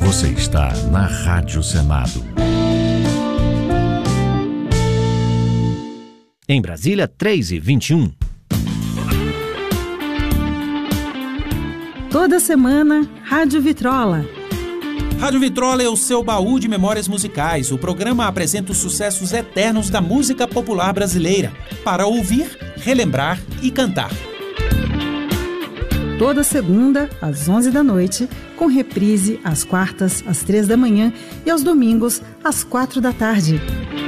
Você está na Rádio Senado. Em Brasília, 3h21. Toda semana, Rádio Vitrola. Rádio Vitrola é o seu baú de memórias musicais. O programa apresenta os sucessos eternos da música popular brasileira, para ouvir, relembrar e cantar. Toda segunda, às 11 da noite, com reprise às quartas, às 3 da manhã e aos domingos, às 4 da tarde.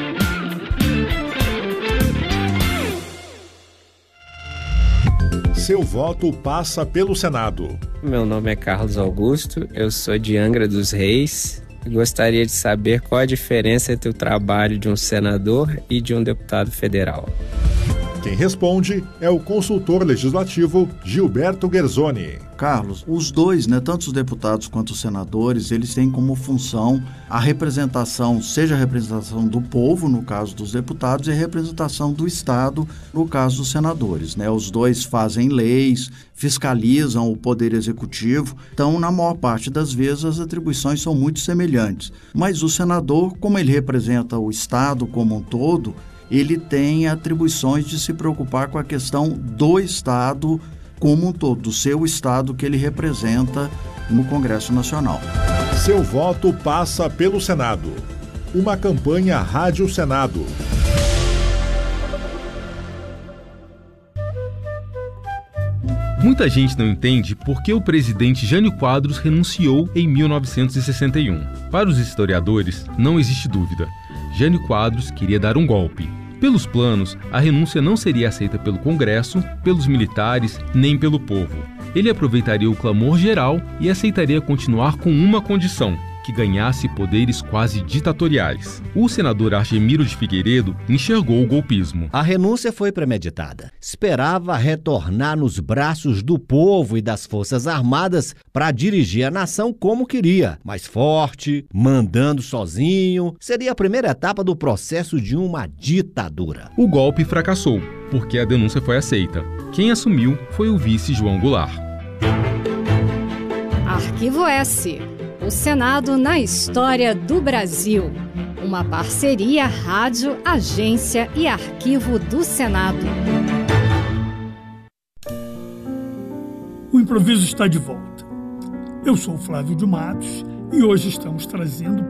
Seu voto passa pelo Senado. Meu nome é Carlos Augusto, eu sou de Angra dos Reis. Gostaria de saber qual a diferença entre o trabalho de um senador e de um deputado federal. Quem responde é o consultor legislativo Gilberto Guerzoni. Carlos, os dois, tanto os deputados quanto os senadores, eles têm como função a representação, seja a representação do povo, no caso dos deputados, e a representação do Estado, no caso dos senadores. Os dois fazem leis, fiscalizam o Poder Executivo, então, na maior parte das vezes, as atribuições são muito semelhantes. Mas o senador, como ele representa o Estado como um todo, ele tem atribuições de se preocupar com a questão do Estado como um todo, do seu Estado que ele representa no Congresso Nacional. Seu voto passa pelo Senado. Uma campanha Rádio Senado. Muita gente não entende por que o presidente Jânio Quadros renunciou em 1961. Para os historiadores, não existe dúvida. Jânio Quadros queria dar um golpe. Pelos planos, a renúncia não seria aceita pelo Congresso, pelos militares, nem pelo povo. Ele aproveitaria o clamor geral e aceitaria continuar com uma condição: que ganhasse poderes quase ditatoriais. O senador Argemiro de Figueiredo enxergou o golpismo. A renúncia foi premeditada. Esperava retornar nos braços do povo e das Forças Armadas para dirigir a nação como queria, mais forte, mandando sozinho. Seria a primeira etapa do processo de uma ditadura. O golpe fracassou, porque a denúncia foi aceita. Quem assumiu foi o vice João Goulart. Arquivo S. O Senado na história do Brasil. Uma parceria Rádio, Agência e Arquivo do Senado. O improviso está de volta. Eu sou Flávio de Matos e hoje estamos trazendo